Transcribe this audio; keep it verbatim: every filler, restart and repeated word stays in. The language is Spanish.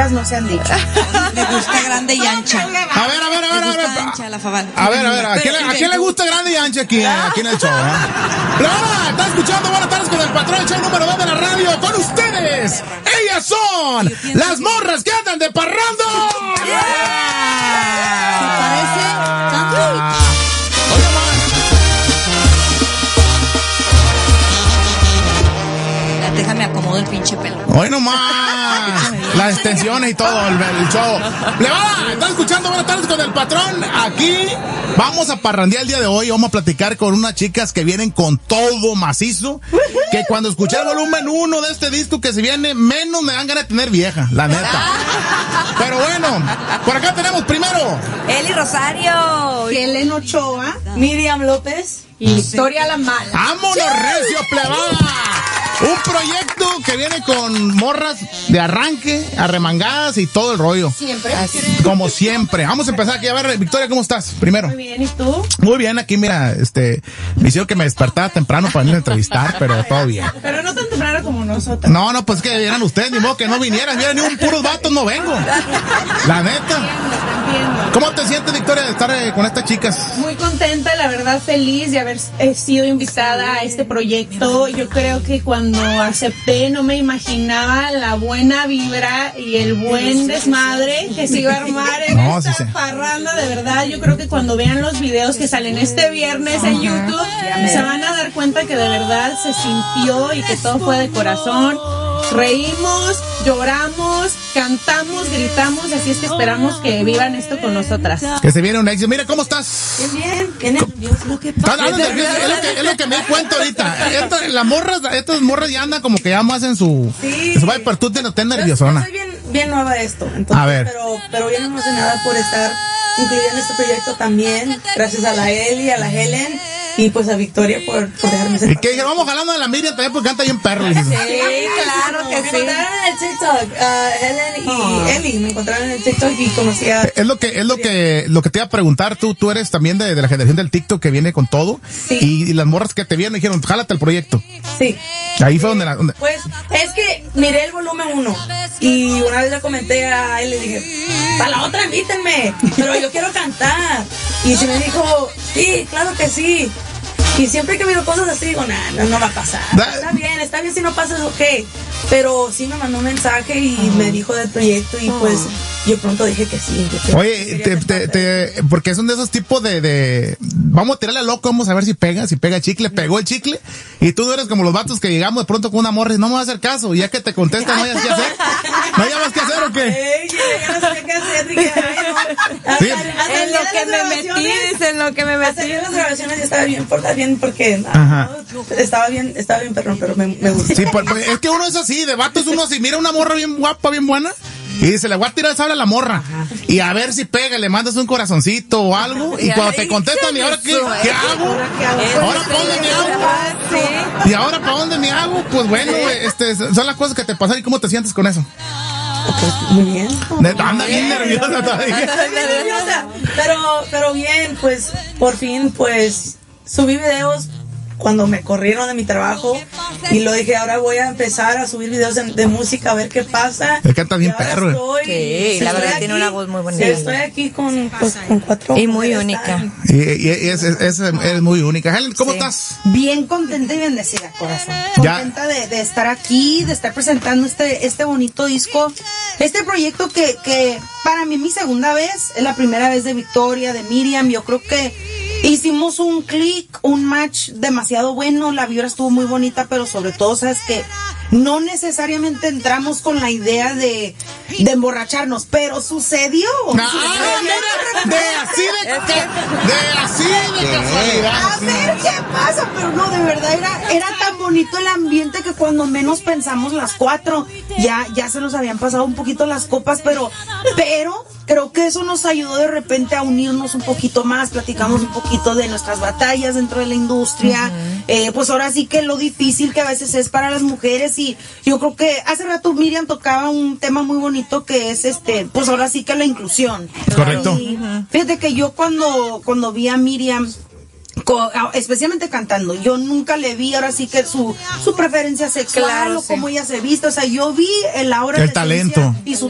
mentiras no se han dicho. Me gusta grande y ancha. A ver, a ver, a ver, a ver. A ver, ancha, la fabal. a ver, a ver, ¿a quién, le, ¿a quién le gusta grande y ancha aquí, aquí en el show? ¿Eh? Pero ahora, está escuchando Buenas Tardes con el Patrón, el show número dos de la radio. Con ustedes, ellas son las morras que andan de parrando. Yeah. ¿Te parece? Oye, man. Déjame acomodo el pinche pelo. Hoy nomás, las extensiones y todo, el, el show. Plebada, ¿están escuchando Buenas Tardes con el Patrón? Aquí vamos a parrandear el día de hoy. Vamos a platicar con unas chicas que vienen con todo macizo. Que cuando escuché el volumen uno de este disco que se viene, menos me dan ganas de tener vieja, la neta. Pero bueno, por acá tenemos primero Eli Rosario, Helen Ochoa, Miriam López y Victoria La Mala. ¡Vámonos, recio, plebada! Un proyecto que viene con morras de arranque, arremangadas y todo el rollo. Siempre. Así. Como siempre. Vamos a empezar aquí. A ver, Victoria, ¿cómo estás? Primero. Muy bien, ¿y tú? Muy bien, aquí mira, este, me hicieron que me despertara temprano para venir a entrevistar, pero todo bien. Pero no tan temprano como nosotros. No, no, pues que eran ustedes, ni modo que no vinieran. Mira, ni un puros vatos no vengo. La neta. Entiendo. ¿Cómo te sientes, Victoria, de estar eh, con estas chicas? Muy contenta, la verdad, feliz de haber eh, sido invitada a este proyecto. Yo creo que cuando acepté no me imaginaba la buena vibra y el buen desmadre que se iba a armar en No, esta sí, sí. parranda. De verdad, yo creo que cuando vean los videos que salen este viernes en YouTube, se van a dar cuenta que de verdad se sintió y que todo fue de corazón. Reímos, lloramos, cantamos, gritamos, así es que esperamos que vivan esto con nosotras. Que se viene un éxito. Mira, ¿cómo estás? Bien, bien, nervioso. Lo que Estás dando nerviosa, es, lo que, es lo que me di cuenta ahorita. Esta, las morras, estas morras ya andan como que ya más en su, Sí. en su vibe, pero tú te estás Yo nerviosona. soy bien, bien nueva a esto, entonces, A ver. pero, pero bien emocionada por estar incluida en este proyecto también, gracias a la Eli, a la Helen y pues a Victoria por, por dejarme ser Y parte. que dijeron, vamos jalando de la Miriam también porque canta bien perro. Sí, claro que me sí. encontraron en el TikTok, uh, Helen y Oh. Eli me encontraron en el TikTok y conocí a... Es lo que, es lo que, lo que te iba a preguntar, tú, tú eres también de, de la generación del TikTok que viene con todo. Sí. Y, y las morras que te vieron dijeron, jálate el proyecto. Sí. Ahí fue donde la, donde- Pues es que miré el volumen uno y una vez le comenté a él, le dije, para la otra invítenme, pero yo quiero cantar. Y se me dijo, sí, claro que sí. Y siempre que miro cosas así, digo, nah, no, no va a pasar. Da- Está bien, está bien si no pasa, es ok. Pero sí me mandó un mensaje y me dijo del proyecto y pues yo pronto dije que sí. que sí, Oye, quería te, ser te, parte de- te- porque son de esos tipos de, de, vamos a tirarle a loco, vamos a ver si pega, si pega chicle, pegó el chicle, y tú no eres como los vatos que llegamos de pronto con una morra y no me va a hacer caso, y ya que te contesta no hayas qué hacer, no hayas qué hacer o qué. Ey, ya no sabía qué hacer, dije, ay, no. Sí. Hasta- hasta el En día lo de que las me metí, grabaciones- dice, en lo que me Hasta metí. en las grabaciones yo estaba bien, porta bien porque Ajá. no, estaba bien, estaba bien perrón, pero me, me gustó. Sí, pues, pues, es que uno es así, de vatos uno así, mira una morra bien guapa, bien buena, y dice, le voy a tirar sable a la morra, y a ver si pega, le mandas un corazoncito o algo, y cuando te contestan, ¿y ahora qué, qué hago? ¿Ahora para dónde me hago? ¿Y ahora para dónde me hago? Pues bueno, este, son las cosas que te pasan, ¿y cómo te sientes con eso? Muy bien. Neta, anda bien nerviosa todavía. Estoy nerviosa, pero, pero bien, pues, por fin, pues, subí videos cuando me corrieron de mi trabajo y lo dije, ahora voy a empezar a subir videos de, de música a ver qué pasa. Es que canta bien Y ahora perro. estoy- Sí, la estoy verdad tiene una voz muy bonita. Estoy aquí con, pues, con cuatro Y muy mujeres única. tan- Y, y es, es, es, es muy única. Helen, ¿cómo Sí. estás? Bien contenta y bendecida, corazón. Ya. Contenta de, de estar aquí, de estar presentando este, este bonito disco, este proyecto que, que para mí es mi segunda vez, es la primera vez de Victoria, de Miriam. Yo creo que hicimos un clic, un match demasiado bueno, la vibra estuvo muy bonita, pero sobre todo, sabes que no necesariamente entramos con la idea de, de emborracharnos, pero sucedió. Ah, mira, de así de, de así de casualidad. A ver qué pasa, pero no, de verdad era, era tan bonito el ambiente que cuando menos pensamos las cuatro, ya, ya se nos habían pasado un poquito las copas, pero, pero creo que eso nos ayudó de repente a unirnos un poquito más, platicamos un poquito de nuestras batallas dentro de la industria, uh-huh. eh, pues ahora sí que lo difícil que a veces es para las mujeres, y yo creo que hace rato Miriam tocaba un tema muy bonito que es este, pues ahora sí que la inclusión. Correcto. Y fíjate que yo cuando, cuando vi a Miriam, especialmente cantando, yo nunca le vi ahora sí que su su preferencia sexual, claro, o sí. Cómo ella se viste, o sea, yo vi el aura el talento y su